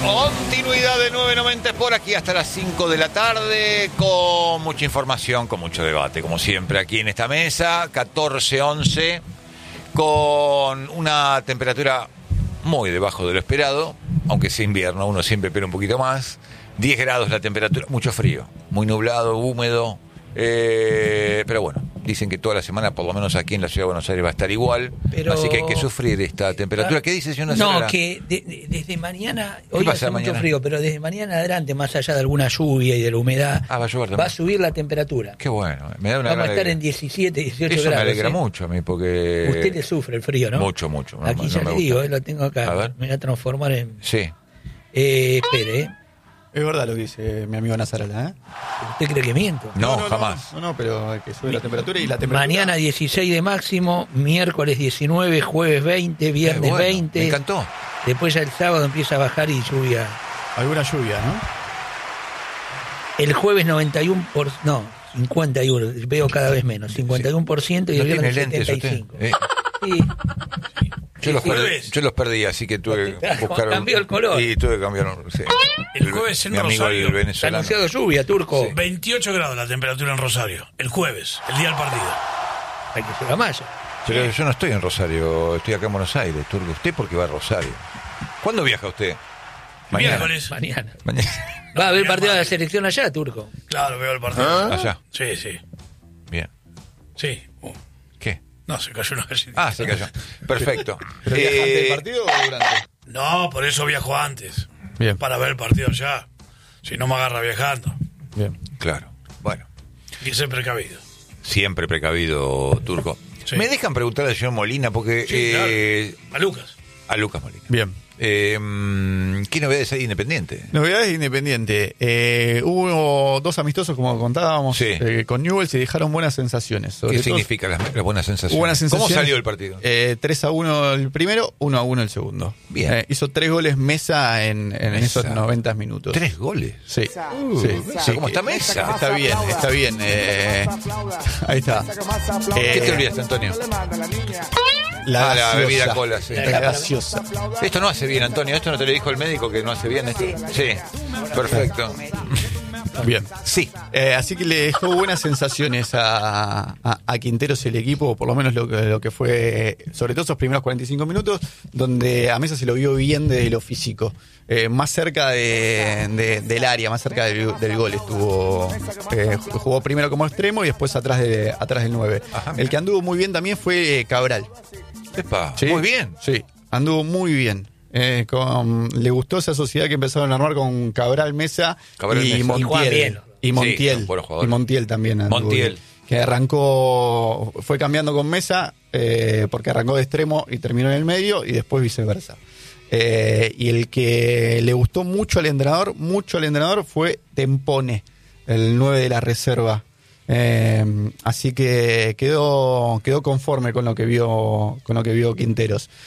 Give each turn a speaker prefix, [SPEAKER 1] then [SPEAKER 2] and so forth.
[SPEAKER 1] Continuidad de 990 por aquí hasta las 5 de la tarde, con mucha información, con mucho debate, como siempre aquí en esta mesa, 14-11, con una temperatura muy debajo de lo esperado, aunque sea invierno, uno siempre espera un poquito más. 10 grados la temperatura, mucho frío, muy nublado, húmedo, pero bueno, dicen que toda la semana, por lo menos aquí en la Ciudad de Buenos Aires, va a estar igual, así que hay que sufrir esta temperatura. ¿Qué dice señor Nacional?
[SPEAKER 2] No, que desde mañana, hoy
[SPEAKER 1] va a
[SPEAKER 2] hace
[SPEAKER 1] ser
[SPEAKER 2] mucho
[SPEAKER 1] mañana?
[SPEAKER 2] frío, pero desde mañana adelante, más allá de alguna lluvia y de la humedad,
[SPEAKER 1] Va a llover también.
[SPEAKER 2] va a subir la temperatura.
[SPEAKER 1] Qué bueno, me da una
[SPEAKER 2] Vamos a
[SPEAKER 1] gran
[SPEAKER 2] estar
[SPEAKER 1] alegría.
[SPEAKER 2] en 17, 18
[SPEAKER 1] Eso
[SPEAKER 2] grados.
[SPEAKER 1] me alegra mucho a mí, porque...
[SPEAKER 2] Usted le sufre el frío, ¿no?
[SPEAKER 1] Mucho.
[SPEAKER 2] Aquí
[SPEAKER 1] no
[SPEAKER 2] ya
[SPEAKER 1] me
[SPEAKER 2] le
[SPEAKER 1] gusta.
[SPEAKER 2] digo, lo tengo acá.
[SPEAKER 1] A ver.
[SPEAKER 2] Me voy a transformar en...
[SPEAKER 1] Sí.
[SPEAKER 2] Espere,
[SPEAKER 3] Es verdad lo que dice mi amigo Nazarala, ¿eh?
[SPEAKER 2] ¿usted cree que miento?
[SPEAKER 1] No, jamás.
[SPEAKER 3] No, pero que sube la temperatura y la temperatura.
[SPEAKER 2] Mañana 16 de máximo, miércoles 19, jueves 20, viernes
[SPEAKER 1] Bueno,
[SPEAKER 2] 20.
[SPEAKER 1] me encantó.
[SPEAKER 2] Después ya el sábado empieza a bajar y lluvia.
[SPEAKER 3] Alguna lluvia, ¿no?
[SPEAKER 2] El jueves 51%, veo cada vez menos, 51% y
[SPEAKER 1] ¿No
[SPEAKER 2] el
[SPEAKER 1] tiene
[SPEAKER 2] viernes
[SPEAKER 1] lentes usted?
[SPEAKER 2] 75%. Sí.
[SPEAKER 1] Yo los
[SPEAKER 4] jueves.
[SPEAKER 1] perdí, así que tuve que buscar...
[SPEAKER 2] Cambió el color.
[SPEAKER 1] Y tuve que cambiar... Sí.
[SPEAKER 4] El jueves en
[SPEAKER 1] Mi amigo
[SPEAKER 4] Rosario.
[SPEAKER 1] el
[SPEAKER 2] Está
[SPEAKER 1] venezolano.
[SPEAKER 2] anunciado lluvia, Turco.
[SPEAKER 1] Sí.
[SPEAKER 4] 28 grados la temperatura en Rosario. El jueves, el día del partido.
[SPEAKER 2] Hay que ser la malla.
[SPEAKER 1] Pero yo no estoy en Rosario, estoy acá en Buenos Aires, Turco. ¿Usted por qué va a Rosario? ¿Cuándo viaja usted?
[SPEAKER 4] Miércoles.
[SPEAKER 2] Mañana.
[SPEAKER 1] Mañana.
[SPEAKER 2] Va a haber partido de la selección allá, Turco.
[SPEAKER 4] Claro, veo el partido.
[SPEAKER 1] Allá.
[SPEAKER 4] Sí.
[SPEAKER 1] Bien.
[SPEAKER 4] Sí.
[SPEAKER 1] ¿Qué?
[SPEAKER 4] No, se cayó una galletita.
[SPEAKER 1] Ah, se cayó. Perfecto.
[SPEAKER 3] ¿Pero viaja antes del partido o durante?
[SPEAKER 4] No, por eso viajo antes.
[SPEAKER 3] Bien.
[SPEAKER 4] Para ver el partido allá. Si no me agarra viajando.
[SPEAKER 3] Bien.
[SPEAKER 1] Claro. Bueno.
[SPEAKER 4] Hay que ser precavido.
[SPEAKER 1] Siempre precavido, Turco.
[SPEAKER 4] Sí.
[SPEAKER 1] Me dejan preguntar al señor Molina, porque...
[SPEAKER 4] Sí, claro. A Lucas.
[SPEAKER 1] A Lucas Molina.
[SPEAKER 3] Bien.
[SPEAKER 1] ¿Qué novedades hay de Independiente?
[SPEAKER 3] Novedades de Independiente. Hubo 2 amistosos, como contábamos,
[SPEAKER 1] Sí.
[SPEAKER 3] con Newell's y dejaron buenas sensaciones.
[SPEAKER 1] ¿Qué significan las buenas sensaciones?
[SPEAKER 3] Buenas sensaciones.
[SPEAKER 1] ¿Cómo salió el partido?
[SPEAKER 3] 3-1 el primero, 1-1 el segundo.
[SPEAKER 1] Bien.
[SPEAKER 3] Hizo 3 goles Mesa en
[SPEAKER 1] Mesa.
[SPEAKER 3] esos 90 minutos.
[SPEAKER 1] 3 goles.
[SPEAKER 3] Sí.
[SPEAKER 1] Mesa, ¿cómo está Mesa?
[SPEAKER 3] Está bien. Ahí está.
[SPEAKER 1] ¿Qué te olvidaste, Antonio?
[SPEAKER 3] La
[SPEAKER 1] la
[SPEAKER 3] gaseosa.
[SPEAKER 1] bebida cola, sí.
[SPEAKER 3] La gaseosa.
[SPEAKER 1] Esto no hace bien, Antonio. Esto no te lo dijo el médico que no hace bien. Esto. Sí. Perfecto.
[SPEAKER 3] Bien.
[SPEAKER 1] Sí.
[SPEAKER 3] Así que le dejó buenas sensaciones a Quinteros el equipo, por lo menos lo que fue, sobre todo esos primeros 45 minutos, donde a Mesa se lo vio bien desde lo físico. Más cerca del área, más cerca del gol estuvo. Jugó primero como extremo y después atrás del 9.
[SPEAKER 1] Ajá,
[SPEAKER 3] El que anduvo muy bien también fue Cabral.
[SPEAKER 1] Epa,
[SPEAKER 3] ¿Sí?
[SPEAKER 1] muy bien.
[SPEAKER 3] Sí, anduvo muy bien. Le gustó esa sociedad que empezaron a armar con Cabral, Mesa
[SPEAKER 1] Cabral,
[SPEAKER 3] y
[SPEAKER 1] Mesa.
[SPEAKER 2] Y Juan bien.
[SPEAKER 3] Montiel. Y Montiel.
[SPEAKER 1] Sí, son buenos jugadores.
[SPEAKER 3] Y Montiel también. anduvo
[SPEAKER 1] Montiel.
[SPEAKER 3] bien. Que fue cambiando con Mesa, porque arrancó de extremo y terminó en el medio, y después viceversa. Y el que le gustó mucho al entrenador fue Tempone, el 9 de la reserva. Así que quedó conforme con lo que vio Quinteros.